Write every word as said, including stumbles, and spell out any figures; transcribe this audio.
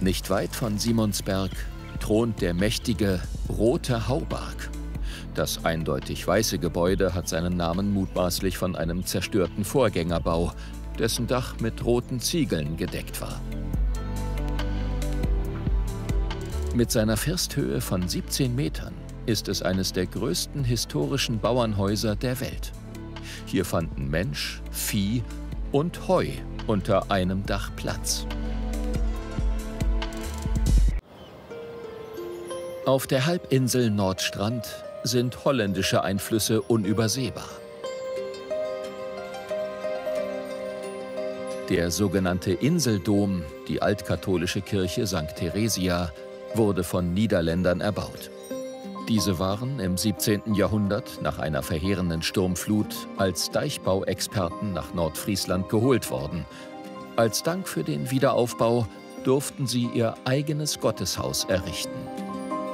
Nicht weit von Simonsberg thront der mächtige Rote Hauberg. Das eindeutig weiße Gebäude hat seinen Namen mutmaßlich von einem zerstörten Vorgängerbau, dessen Dach mit roten Ziegeln gedeckt war. Mit seiner Firsthöhe von siebzehn Metern ist es eines der größten historischen Bauernhäuser der Welt. Hier fanden Mensch, Vieh und Heu unter einem Dach Platz. Auf der Halbinsel Nordstrand sind holländische Einflüsse unübersehbar. Der sogenannte Inseldom, die altkatholische Kirche Sankt Theresia, wurde von Niederländern erbaut. Diese waren im siebzehnten Jahrhundert nach einer verheerenden Sturmflut als Deichbauexperten nach Nordfriesland geholt worden. Als Dank für den Wiederaufbau durften sie ihr eigenes Gotteshaus errichten.